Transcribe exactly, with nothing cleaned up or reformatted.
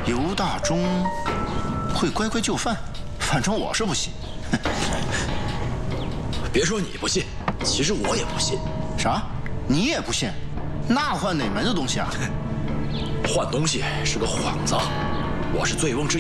尤大忠会乖乖就范，反正我是不信。 别说你不信，其实我也不信。 啥？你也不信？那换哪门子东西啊？ 换东西是个幌子，我是醉翁之